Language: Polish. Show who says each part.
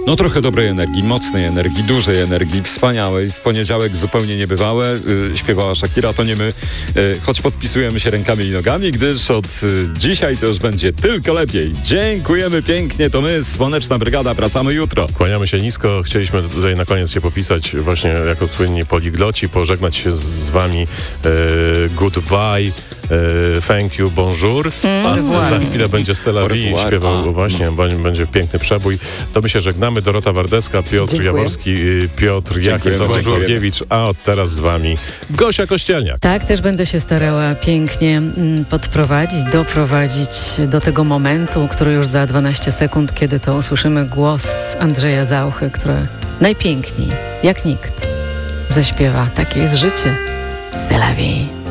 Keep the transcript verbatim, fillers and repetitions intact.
Speaker 1: No trochę dobrej energii, mocnej energii, dużej energii, wspaniałej. W poniedziałek zupełnie niebywałe. Yy, śpiewała Shakira, to nie my. Yy, choć podpisujemy się rękami i nogami, gdyż od yy, dzisiaj to już będzie tylko lepiej. Dziękujemy pięknie, to my, Słoneczna Brygada, wracamy jutro.
Speaker 2: Kłaniamy się nisko. Chcieliśmy tutaj na koniec się popisać właśnie jako słynni poligloci, pożegnać się z, z wami. Yy, goodbye. Yy, thank you, bonjour. A
Speaker 3: Mm,
Speaker 2: za chwilę będzie C'est Vie śpiewał, właśnie, będzie piękny przebój. To my się żegnamy. Dorota Wardecka, Piotr
Speaker 3: Dziękuję.
Speaker 2: Jaworski, yy, Piotr Jakie, Tomasz Żurgiewicz, a od teraz z wami Gosia Kościelniak.
Speaker 3: Tak, też będę się starała pięknie mm, podprowadzić, doprowadzić do tego momentu, który już za dwanaście sekund, kiedy to usłyszymy głos Andrzeja Zauchy, który najpiękniej, jak nikt, zaśpiewa. Takie jest życie. C'est la vie.